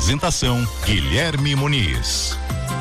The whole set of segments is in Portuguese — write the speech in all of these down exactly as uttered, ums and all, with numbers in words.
Apresentação: Guilherme Muniz.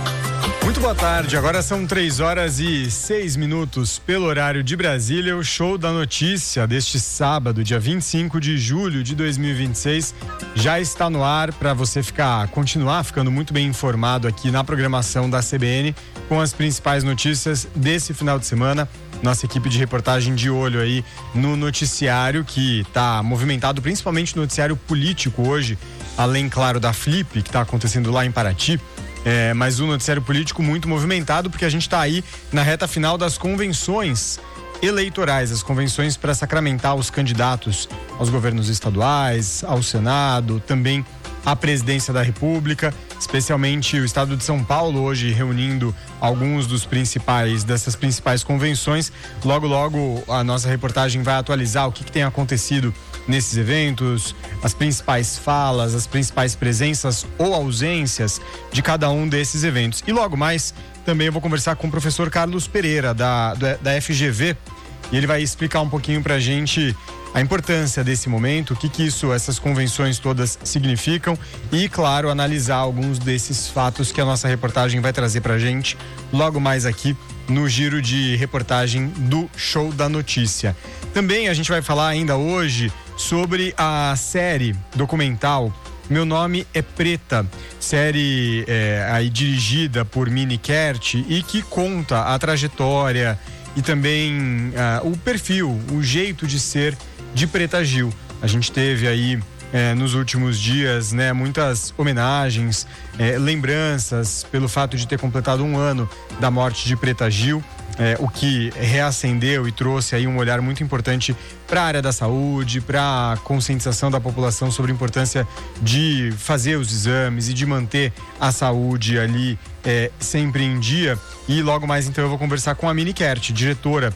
Muito boa tarde, agora são três horas e seis minutos pelo horário de Brasília. O Show da Notícia deste sábado, dia vinte e cinco de julho de dois mil e vinte e seis, já está no ar para você ficar, continuar ficando muito bem informado aqui na programação da C B N com as principais notícias desse final de semana. Nossa equipe de reportagem de olho aí no noticiário que está movimentado, principalmente no noticiário político hoje, além, claro, da Flip, que está acontecendo lá em Paraty. É, mas um noticiário político muito movimentado, porque a gente está aí na reta final das convenções eleitorais, as convenções para sacramentar os candidatos aos governos estaduais, ao Senado, também à presidência da República, especialmente o estado de São Paulo hoje reunindo alguns dos principais, dessas principais convenções. Logo, logo a nossa reportagem vai atualizar o que, que tem acontecido nesses eventos, as principais falas, as principais presenças ou ausências de cada um desses eventos. E logo mais, também eu vou conversar com o professor Carlos Pereira, da, da F G V, e ele vai explicar um pouquinho pra gente a importância desse momento, o que que isso, essas convenções todas significam e, claro, analisar alguns desses fatos que a nossa reportagem vai trazer pra gente logo mais aqui no giro de reportagem do Show da Notícia. Também a gente vai falar ainda hoje sobre a série documental Meu Nome é Preta, série é, aí dirigida por Mini Kert e que conta a trajetória e também uh, o perfil, o jeito de ser de Preta Gil. A gente teve aí é, nos últimos dias, né, muitas homenagens, é, lembranças pelo fato de ter completado um ano da morte de Preta Gil. É, o que reacendeu e trouxe aí um olhar muito importante para a área da saúde, para a conscientização da população sobre a importância de fazer os exames e de manter a saúde ali é, sempre em dia. E logo mais então eu vou conversar com a Mini Kert, diretora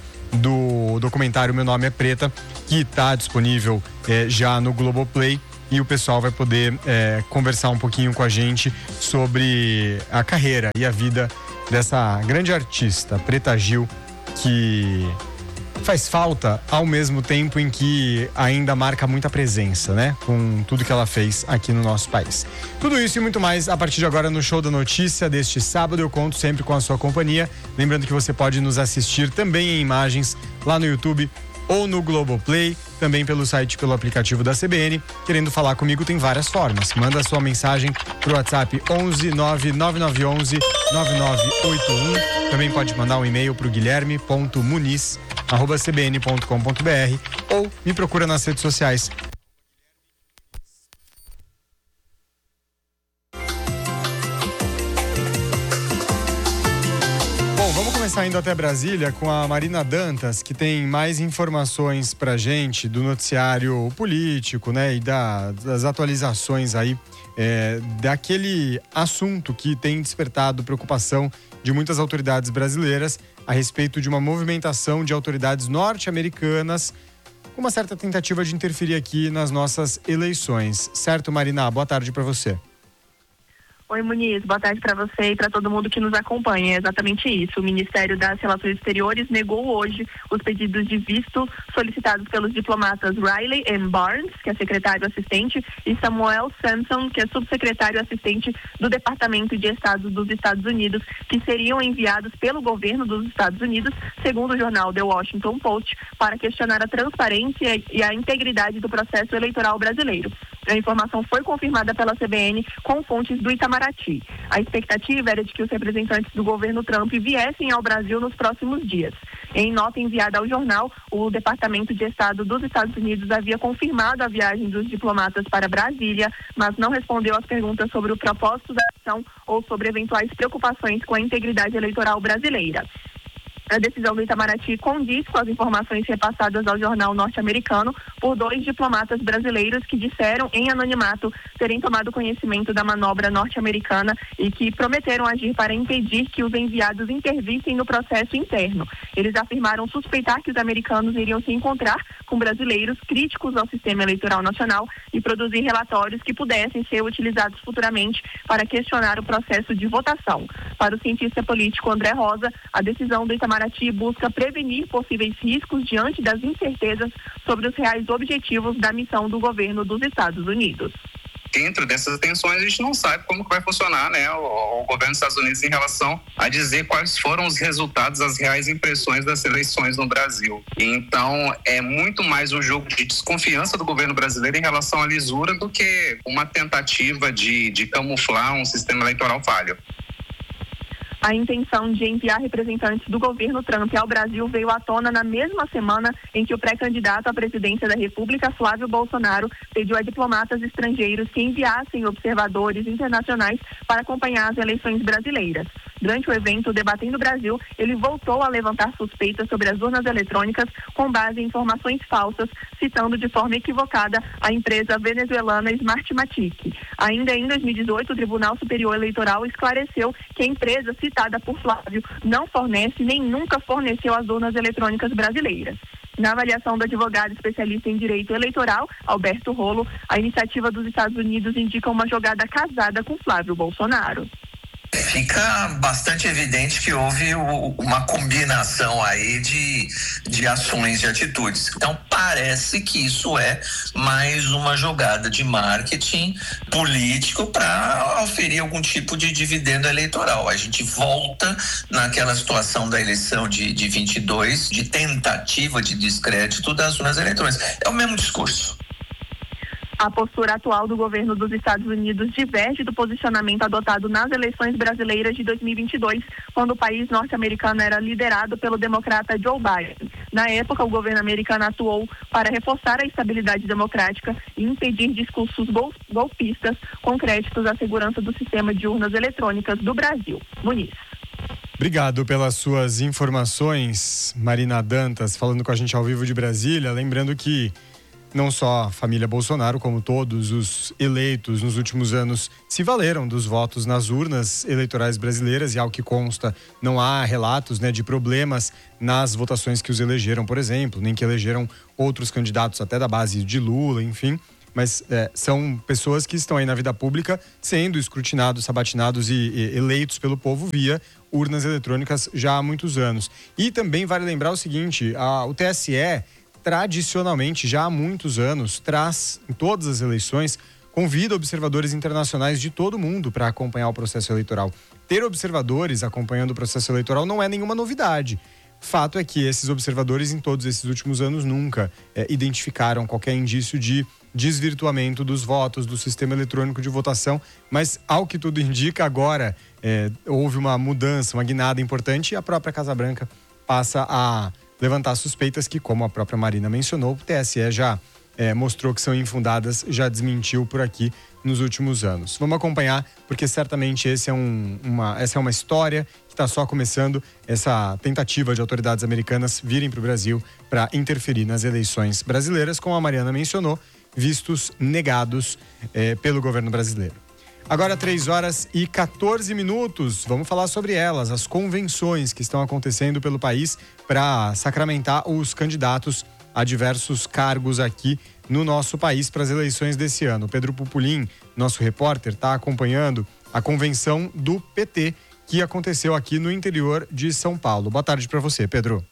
do documentário Meu Nome é Preta, que está disponível é, já no Globoplay. E o pessoal vai poder é, conversar um pouquinho com a gente sobre a carreira e a vida dessa grande artista, Preta Gil, que faz falta ao mesmo tempo em que ainda marca muita presença, né? Com tudo que ela fez aqui no nosso país. Tudo isso e muito mais a partir de agora no Show da Notícia deste sábado. Eu conto sempre com a sua companhia. Lembrando que você pode nos assistir também em imagens lá no YouTube ou no Globoplay, também pelo site, pelo aplicativo da C B N. Querendo falar comigo tem várias formas. Manda a sua mensagem pro WhatsApp onze nove nove nove onze nove nove oito um. Também pode mandar um e-mail pro guilherme ponto muniz arroba c b n ponto com ponto b r ou me procura nas redes sociais. Vamos começar indo até Brasília com a Marina Dantas, que tem mais informações pra gente do noticiário político, né? E da, das atualizações aí, é, daquele assunto que tem despertado preocupação de muitas autoridades brasileiras a respeito de uma movimentação de autoridades norte-americanas com uma certa tentativa de interferir aqui nas nossas eleições. Certo, Marina? Boa tarde pra você. Oi, Muniz, boa tarde para você e para todo mundo que nos acompanha. É exatamente isso. O Ministério das Relações Exteriores negou hoje os pedidos de visto solicitados pelos diplomatas Riley M. Barnes, que é secretário assistente, e Samuel Sampson, que é subsecretário assistente do Departamento de Estado dos Estados Unidos, que seriam enviados pelo governo dos Estados Unidos, segundo o jornal The Washington Post, para questionar a transparência e a integridade do processo eleitoral brasileiro. A informação foi confirmada pela C B N com fontes do Itamaraty. A expectativa era de que os representantes do governo Trump viessem ao Brasil nos próximos dias. Em nota enviada ao jornal, o Departamento de Estado dos Estados Unidos havia confirmado a viagem dos diplomatas para Brasília, mas não respondeu às perguntas sobre o propósito da ação ou sobre eventuais preocupações com a integridade eleitoral brasileira. A decisão do Itamaraty condiz com as informações repassadas ao jornal norte-americano por dois diplomatas brasileiros que disseram em anonimato terem tomado conhecimento da manobra norte-americana e que prometeram agir para impedir que os enviados intervissem no processo interno. Eles afirmaram suspeitar que os americanos iriam se encontrar com brasileiros críticos ao sistema eleitoral nacional e produzir relatórios que pudessem ser utilizados futuramente para questionar o processo de votação. Para o cientista político André Rosa, a decisão do Itamaraty busca prevenir possíveis riscos diante das incertezas sobre os reais objetivos da missão do governo dos Estados Unidos. dentro dessas tensões, a gente não sabe como que vai funcionar, né, o, o governo dos Estados Unidos em relação a dizer quais foram os resultados, as reais impressões das eleições no Brasil. Então, é muito mais um jogo de desconfiança do governo brasileiro em relação à lisura do que uma tentativa de, de camuflar um sistema eleitoral falho. A intenção de enviar representantes do governo Trump ao Brasil veio à tona na mesma semana em que o pré-candidato à presidência da República, Flávio Bolsonaro, pediu a diplomatas estrangeiros que enviassem observadores internacionais para acompanhar as eleições brasileiras. Durante o evento Debatendo o Brasil, ele voltou a levantar suspeitas sobre as urnas eletrônicas com base em informações falsas, citando de forma equivocada a empresa venezuelana Smartmatic. Ainda em dois mil e dezoito, o Tribunal Superior Eleitoral esclareceu que a empresa citada por Flávio não fornece nem nunca forneceu as urnas eletrônicas brasileiras. Na avaliação do advogado especialista em direito eleitoral, Alberto Rolo, a iniciativa dos Estados Unidos indica uma jogada casada com Flávio Bolsonaro. Fica bastante evidente que houve o, uma combinação aí de, de ações, de atitudes. Então parece que isso é mais uma jogada de marketing político para oferir algum tipo de dividendo eleitoral. A gente volta naquela situação da eleição de, de vinte e dois, de tentativa de descrédito das urnas eletrônicas. É o mesmo discurso. A postura atual do governo dos Estados Unidos diverge do posicionamento adotado nas eleições brasileiras de dois mil e vinte e dois, quando o país norte-americano era liderado pelo democrata Joe Biden. Na época, o governo americano atuou para reforçar a estabilidade democrática e impedir discursos gol- golpistas com créditos à segurança do sistema de urnas eletrônicas do Brasil. Muniz. Obrigado pelas suas informações, Marina Dantas, falando com a gente ao vivo de Brasília. Lembrando que não só a família Bolsonaro, como todos os eleitos nos últimos anos se valeram dos votos nas urnas eleitorais brasileiras, e ao que consta, não há relatos, né, de problemas nas votações que os elegeram, por exemplo, nem que elegeram outros candidatos até da base de Lula, enfim. Mas é, são pessoas que estão aí na vida pública sendo escrutinados, sabatinados e, e eleitos pelo povo via urnas eletrônicas já há muitos anos. E também vale lembrar o seguinte, a, o T S E tradicionalmente, já há muitos anos, traz em todas as eleições, convida observadores internacionais de todo mundo para acompanhar o processo eleitoral. Ter observadores acompanhando o processo eleitoral não é nenhuma novidade. Fato é que esses observadores, em todos esses últimos anos, nunca é, identificaram qualquer indício de desvirtuamento dos votos, do sistema eletrônico de votação, mas, ao que tudo indica, agora é, houve uma mudança, uma guinada importante, e a própria Casa Branca passa a levantar suspeitas que, como a própria Marina mencionou, o T S E já é, mostrou que são infundadas, já desmentiu por aqui nos últimos anos. Vamos acompanhar, porque certamente esse é um, uma, essa é uma história que está só começando, essa tentativa de autoridades americanas virem para o Brasil para interferir nas eleições brasileiras, como a Mariana mencionou, vistos negados é, pelo governo brasileiro. Agora, três horas e quatorze minutos, vamos falar sobre elas, as convenções que estão acontecendo pelo país para sacramentar os candidatos a diversos cargos aqui no nosso país para as eleições desse ano. Pedro Pupulim, nosso repórter, está acompanhando a convenção do P T que aconteceu aqui no interior de São Paulo. Boa tarde para você, Pedro.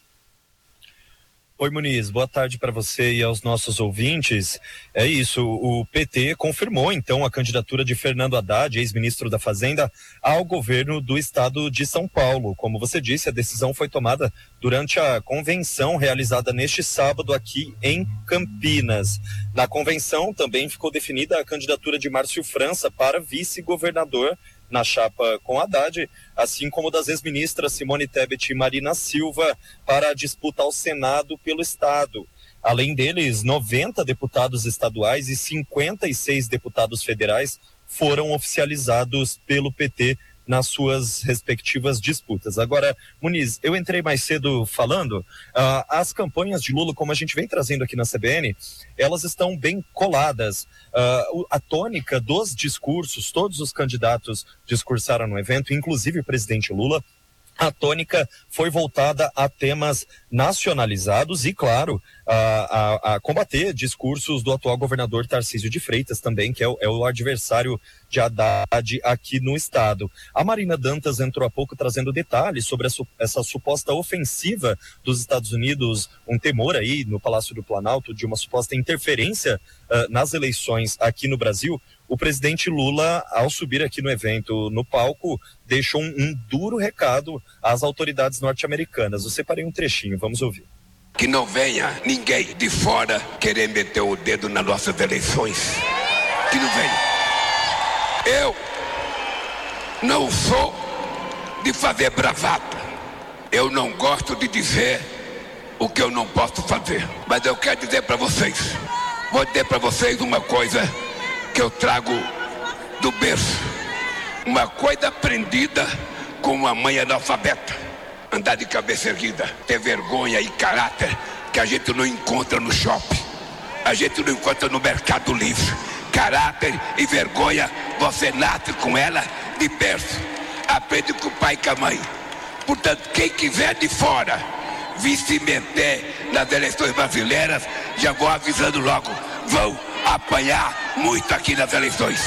Oi, Muniz, boa tarde para você e aos nossos ouvintes. É isso, o P T confirmou então a candidatura de Fernando Haddad, ex-ministro da Fazenda, ao governo do estado de São Paulo. Como você disse, a decisão foi tomada durante a convenção realizada neste sábado aqui em Campinas. Na convenção também ficou definida a candidatura de Márcio França para vice-governador na chapa com Haddad, assim como das ex-ministras Simone Tebet e Marina Silva para a disputa ao Senado pelo Estado. Além deles, noventa deputados estaduais e cinquenta e seis deputados federais foram oficializados pelo P T nas suas respectivas disputas. Agora, Muniz, eu entrei mais cedo falando, uh, as campanhas de Lula, como a gente vem trazendo aqui na C B N, elas estão bem coladas. Uh, a tônica dos discursos, todos os candidatos discursaram no evento, inclusive o presidente Lula. A tônica foi voltada a temas nacionalizados e, claro, a, a, a combater discursos do atual governador Tarcísio de Freitas também, que é o, é o adversário de Haddad aqui no estado. A Marina Dantas entrou há pouco trazendo detalhes sobre essa, essa suposta ofensiva dos Estados Unidos, um temor aí no Palácio do Planalto de uma suposta interferência uh, nas eleições aqui no Brasil. o presidente Lula, ao subir aqui no evento, no palco, deixou um, um duro recado às autoridades norte-americanas. Eu separei um trechinho, vamos ouvir. Que não venha ninguém de fora querer meter o dedo nas nossas eleições. Que não venha. Eu não sou de fazer bravata. Eu não gosto de dizer o que eu não posso fazer. Mas eu quero dizer para vocês, vou dizer para vocês uma coisa que eu trago do berço. Uma coisa aprendida com uma mãe analfabeta. Andar de cabeça erguida, ter vergonha e caráter que a gente não encontra no shopping, a gente não encontra no Mercado Livre. Caráter e vergonha, você nasce com ela de berço, aprende com o pai e com a mãe. Portanto, quem quiser de fora vir se meter nas eleições brasileiras, já vou avisando logo, vão apanhar muito aqui nas eleições.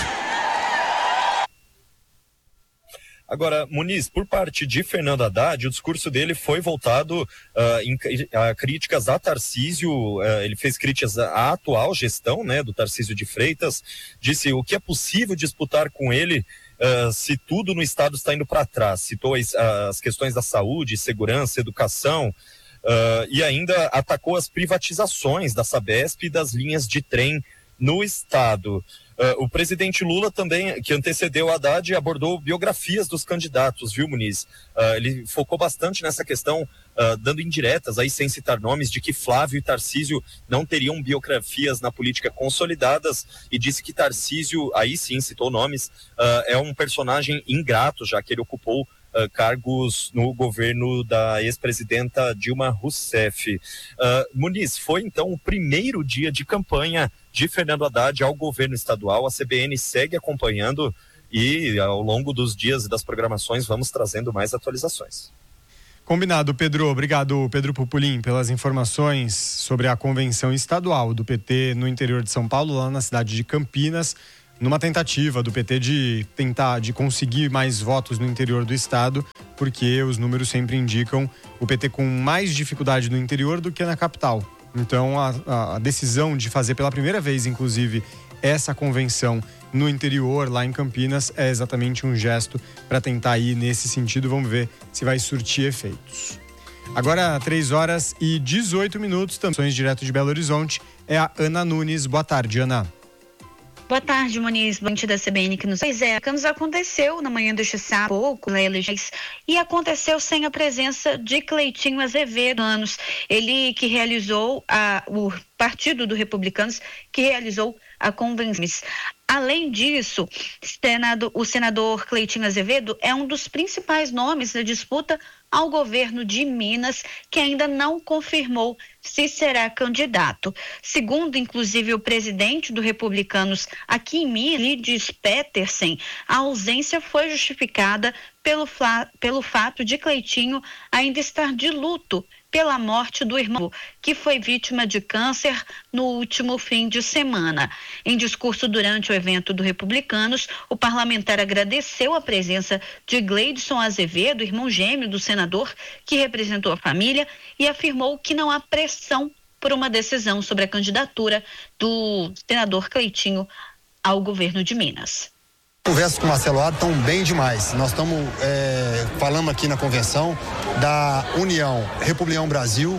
Agora, Muniz, por parte de Fernando Haddad, o discurso dele foi voltado uh, em, a críticas a Tarcísio, uh, ele fez críticas à atual gestão, né, do Tarcísio de Freitas, disse o que é possível disputar com ele uh, se tudo no Estado está indo para trás, citou as, as questões da saúde, segurança, educação, uh, e ainda atacou as privatizações da Sabesp e das linhas de trem no Estado. Uh, o presidente Lula também, que antecedeu Haddad, abordou biografias dos candidatos, viu, Muniz? Uh, ele focou bastante nessa questão, uh, dando indiretas, aí sem citar nomes, de que Flávio e Tarcísio não teriam biografias na política consolidadas, e disse que Tarcísio, aí sim citou nomes, uh, é um personagem ingrato, já que ele ocupou uh, cargos no governo da ex-presidenta Dilma Rousseff. Uh, Muniz, foi então o primeiro dia de campanha de Fernando Haddad ao governo estadual. A C B N segue acompanhando e ao longo dos dias e das programações vamos trazendo mais atualizações. Combinado, Pedro. Obrigado, Pedro Pupulim, pelas informações sobre a convenção estadual do P T no interior de São Paulo, lá na cidade de Campinas, numa tentativa do P T de tentar, de conseguir mais votos no interior do estado, porque os números sempre indicam o P T com mais dificuldade no interior do que na capital. Então, a, a decisão de fazer pela primeira vez, inclusive, essa convenção no interior, lá em Campinas, é exatamente um gesto para tentar ir nesse sentido. Vamos ver se vai surtir efeitos. Agora, três horas e dezoito minutos, também direto de Belo Horizonte, é a Ana Nunes. Boa tarde, Ana. Boa tarde, Muniz, bom da C B N que nos... Pois é, nos aconteceu na manhã deste sábado, pouco, e aconteceu sem a presença de Cleitinho Azevedo, anos. Ele que realizou, a, o Partido do Republicanos, que realizou a convenção. Além disso, senado, o senador Cleitinho Azevedo é um dos principais nomes da disputa ao governo de Minas, que ainda não confirmou se será candidato. Segundo, inclusive, o presidente do Republicanos aqui em Minas, Lides Petersen, a ausência foi justificada pelo, pelo fato de Cleitinho ainda estar de luto pela morte do irmão, que foi vítima de câncer no último fim de semana. Em discurso durante o evento do Republicanos, o parlamentar agradeceu a presença de Gleidson Azevedo, irmão gêmeo do senador, que representou a família, e afirmou que não há pressão por uma decisão sobre a candidatura do senador Cleitinho ao governo de Minas. Conversas com o Marcelo Ado estão bem demais. Nós estamos é, falando aqui na convenção da União Republicano Brasil,